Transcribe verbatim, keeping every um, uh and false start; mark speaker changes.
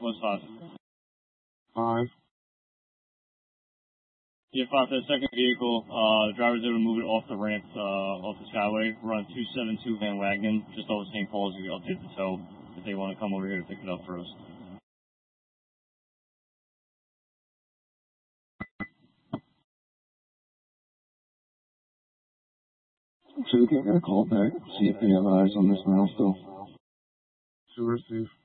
Speaker 1: What's five?
Speaker 2: Five.
Speaker 1: Yeah, five for the second vehicle. Uh, the driver's able to move it off the ramp, uh, off the Skyway. We're on two seven two Van Wagenen, just over Saint Paul's. We update the tow if they want to come over here to pick it up for us.
Speaker 3: So we can get a call back, see if they have eyes on this now still.
Speaker 2: To receive.